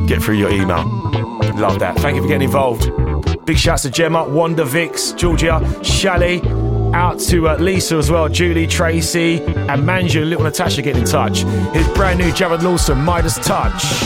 get through your email. Love that. Thank you for getting involved. Big shouts to Gemma, Wanda, Vix, Georgia, Shally. Out to Lisa as well, Julie, Tracy, and Manju and little Natasha getting in touch. Here's brand new Jared Lawson, Midas Touch.